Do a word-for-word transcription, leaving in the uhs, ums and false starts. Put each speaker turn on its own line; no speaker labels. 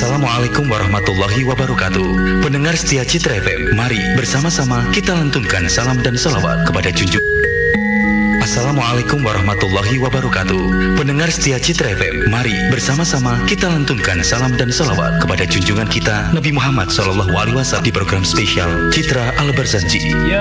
Assalamualaikum warahmatullahi wabarakatuh. Pendengar setia Citra F M, mari bersama-sama kita lantunkan salam dan salawat kepada junjung. Assalamualaikum warahmatullahi wabarakatuh. Pendengar setia Citra F M, mari bersama-sama kita lantunkan salam dan salawat kepada junjungan kita Nabi Muhammad Sallallahu Alaihi Wasallam di program spesial Citra Al Barzanji.